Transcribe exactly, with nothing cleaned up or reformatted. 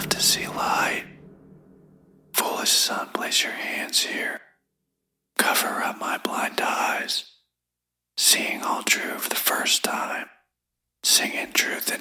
love to see light. Foolish son, place your hands here. Cover up my blind eyes. Seeing all true for the first time. Singing truth in